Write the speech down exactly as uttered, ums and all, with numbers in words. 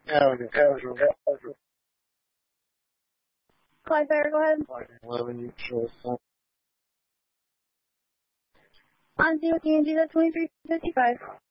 Avenue, Avenue, Avenue. Clydesdale, go ahead. eleven, you show us. On Z with E N G, that's twenty-three fifty-five.